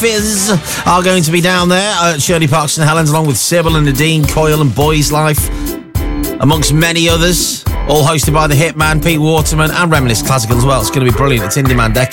Fizz are going to be down there at Shirley Park St Helens, along with Sybil and Nadine Coyle and Boys Life, amongst many others, all hosted by the Hitman, Pete Waterman, and Reminisce Classical as well. It's going to be brilliant. It's Indie Man Decade.